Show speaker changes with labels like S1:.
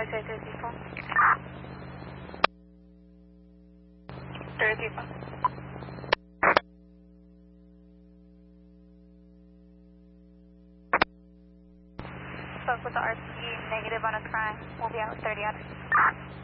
S1: say 3 people. 3 people. Spoke with the RC, negative on a crime. We'll be out with 30 hours.